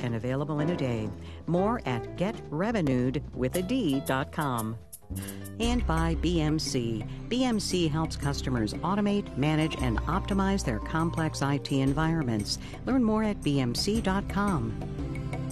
and available in a day. More at getrevenued.com. And by BMC. BMC helps customers automate, manage, and optimize their complex IT environments. Learn more at bmc.com.